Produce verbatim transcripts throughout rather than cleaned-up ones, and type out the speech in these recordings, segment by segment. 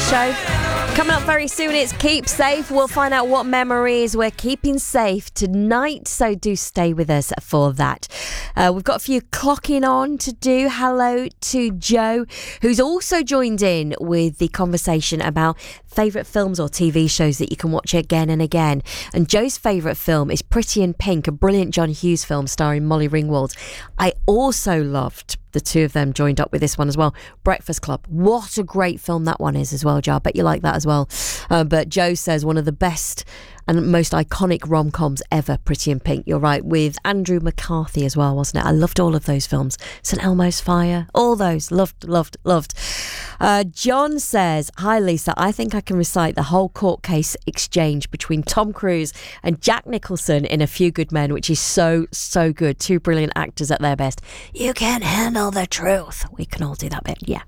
show. Coming up very soon, it's Keep Safe. We'll find out what memories we're keeping safe tonight, so do stay with us for that. Uh, we've got a few clocking on to do. Hello to Joe, who's also joined in with the conversation about favourite films or T V shows that you can watch again and again. And Joe's favourite film is Pretty in Pink, a brilliant John Hughes film starring Molly Ringwald. I also loved the two of them joined up with this one as well. Breakfast Club. What a great film that one is as well, Joe. I bet you like that as well. Uh, but Joe says one of the best and most iconic rom-coms ever, Pretty in Pink. You're right, with Andrew McCarthy as well, wasn't it? I loved all of those films. St Elmo's Fire, all those. Loved, loved, loved. Uh, John says, hi Lisa, I think I can recite the whole court case exchange between Tom Cruise and Jack Nicholson in A Few Good Men, which is so, so good. Two brilliant actors at their best. You can't handle the truth. We can all do that bit, yeah.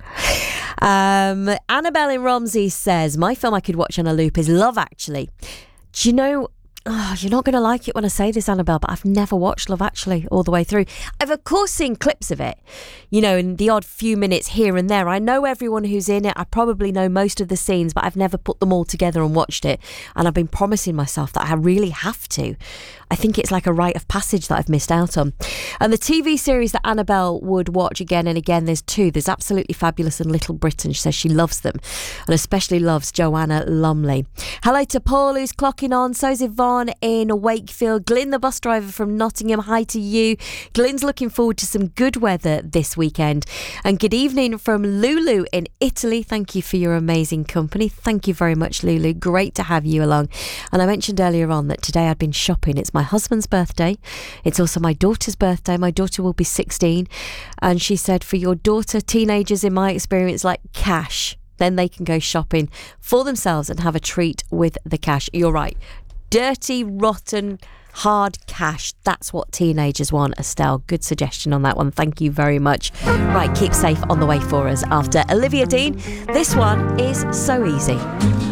Um, Annabelle in Romsey says, my film I could watch on a loop is Love Actually. Do you know, oh, you're not going to like it when I say this, Annabelle, but I've never watched Love Actually all the way through. I've, of course, seen clips of it, you know, in the odd few minutes here and there. I know everyone who's in it. I probably know most of the scenes, but I've never put them all together and watched it. And I've been promising myself that I really have to. I think it's like a rite of passage that I've missed out on. And the T V series that Annabelle would watch again and again, there's two. There's Absolutely Fabulous and Little Britain. She says she loves them and especially loves Joanna Lumley. Hello to Paul, who's clocking on. So's Yvonne in Wakefield. Glyn, the bus driver from Nottingham. Hi to you. Glyn's looking forward to some good weather this weekend. And good evening from Lulu in Italy. Thank you for your amazing company. Thank you very much, Lulu. Great to have you along. And I mentioned earlier on that today I'd been shopping. It's my husband's birthday. It's also my daughter's birthday. My daughter will be sixteen. And she said, for your daughter, teenagers, in my experience, like cash. Then they can go shopping for themselves and have a treat with the cash. You're right. Dirty, rotten, hard cash. That's what teenagers want, Estelle. Good suggestion on that one. Thank you very much. Right, Keep Safe on the way for us after Olivia Dean. This one is So Easy.